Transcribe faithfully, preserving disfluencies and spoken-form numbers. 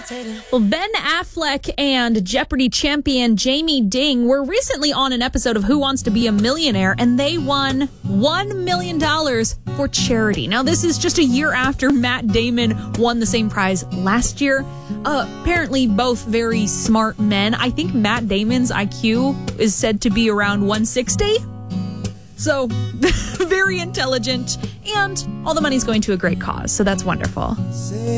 Well, Ben Affleck and Jeopardy champion Jamie Ding were recently on an episode of Who Wants to Be a Millionaire, and they won one million dollars for charity. Now, this is just a year after Matt Damon won the same prize last year. Uh, apparently, both very smart men. I think Matt Damon's I Q is said to be around one sixty. So, very intelligent, and all the money's going to a great cause, so that's wonderful.